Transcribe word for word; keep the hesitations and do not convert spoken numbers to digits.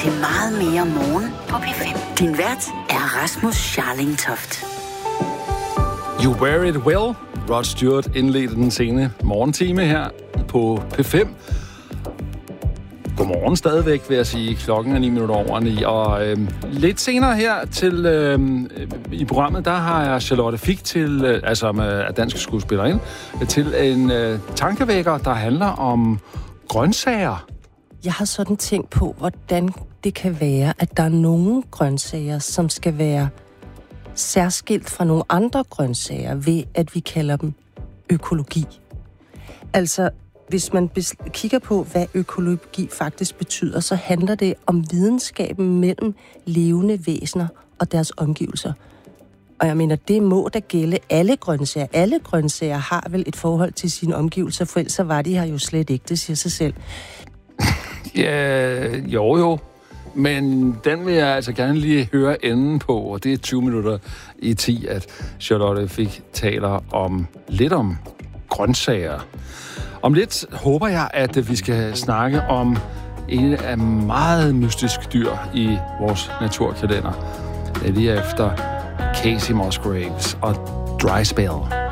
til meget mere morgen på P fem. Din vært er Rasmus Scharlingtoft. You wear it well. Rod Stewart indledte den sene morgentime her på P fem. Godmorgen stadigvæk, vil jeg sige. Klokken er ni minutter over ni. Og øh, lidt senere her til øh, i programmet, der har jeg Charlotte Fik til, øh, altså med dansk skuespillerinde, til en øh, tankevækker, der handler om grøntsager. Jeg har sådan tænkt på, hvordan det kan være, at der er nogle grøntsager, som skal være særskilt fra nogle andre grøntsager, ved at vi kalder dem økologi. Altså, hvis man bes- kigger på, hvad økologi faktisk betyder, så handler det om videnskaben mellem levende væsener og deres omgivelser. Og jeg mener, det må da gælde alle grøntsager. Alle grøntsager har vel et forhold til sine omgivelser, for ellers var de her jo slet ikke, det siger sig selv. Ja, jo jo. Men den vil jeg altså gerne lige høre enden på, og det er tyve minutter i ti, at Charlotte Fik taler om lidt om grøntsager. Om lidt håber jeg, at vi skal snakke om en af meget mystisk dyr i vores naturkalender. Det er lige efter Casey Musgraves og Dry Spell.